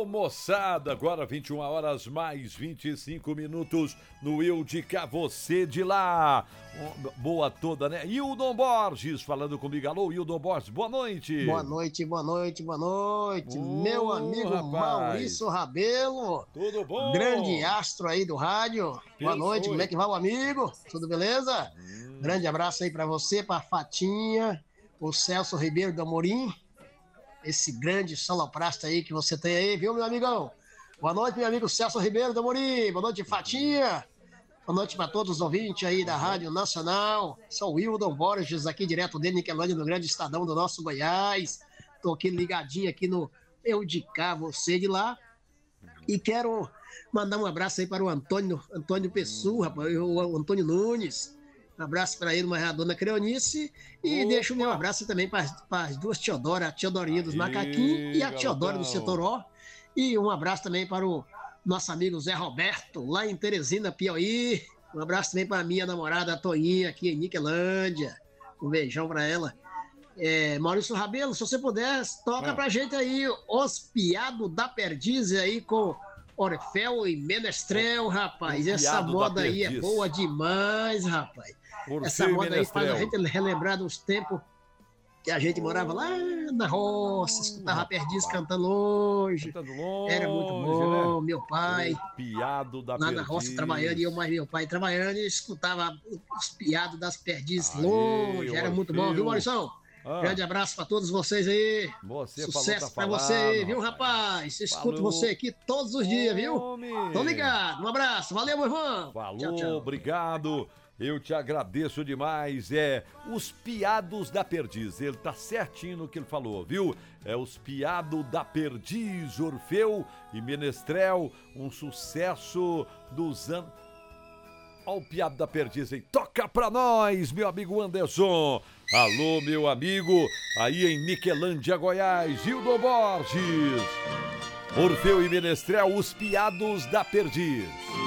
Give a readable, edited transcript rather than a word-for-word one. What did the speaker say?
Alô, moçada, agora 21 horas mais 25 minutos no Eu de Cá, Você de Lá. Boa toda, né? Hildon Borges falando comigo. Alô, Hildon Borges, boa noite. Boa noite, boa noite, boa noite. Meu amigo rapaz. Maurício Rabelo. Tudo bom? Grande astro aí do rádio. Boa noite, como é que vai o amigo? Tudo beleza? Grande abraço aí pra você, pra Fatinha, o Celso Ribeiro do Amorim. Esse grande soloprasta aí que você tem aí, viu, meu amigão? Boa noite, meu amigo Celso Ribeiro do Amorim. Boa noite, Fatinha. Boa noite para todos os ouvintes aí da Rádio Nacional. Sou o Hildon Borges, aqui direto de Niquelândia, no grande estadão do nosso Goiás. Tô aqui ligadinho aqui no Eu de Cá, Você de Lá. E quero mandar um abraço aí para o Antônio Pessoa, rapaz, o Antônio Nunes. Um abraço para ele, a dona Creonice. E deixo o meu abraço também para as duas Teodora, a Teodorinha dos Macaquinhos e a Teodora do Setor O. E um abraço também para o nosso amigo Zé Roberto, lá em Teresina, Piauí. Um abraço também para a minha namorada Toinha, aqui em Niquelândia. Um beijão para ela. Maurício Rabelo, se você puder, toca pra gente aí Os Piados da Perdiz aí com Orfeu e Menestrel, rapaz. Essa moda aí é boa demais, rapaz. Orfeu Essa moda aí faz a Menestrel. gente relembrar dos tempos que a gente morava lá na roça, escutava a Perdiz cantando longe. Cantando longe, Era muito bom, né? meu pai. Piado da Lá Perdiz. na roça trabalhando, e eu mais meu pai trabalhando, e escutava os piados das Perdizes longe. Era muito bom, viu, Maurício? Grande abraço pra todos vocês aí. Você Sucesso falou, pra você aí, viu, rapaz? Escuto você aqui todos os dias, viu? Tô ligado. Um abraço. Valeu, meu irmão. Falou, Tchau, tchau. obrigado. Eu te agradeço demais. Os Piados da Perdiz. Ele tá certinho no que ele falou, viu? Os Piados da Perdiz, Orfeu e Menestrel, um sucesso dos anos. Olha o Piado da Perdiz aí. Toca pra nós, meu amigo Anderson. Alô, meu amigo, aí em Niquelândia, Goiás, Hildon Borges. Orfeu e Menestrel, Os Piados da Perdiz.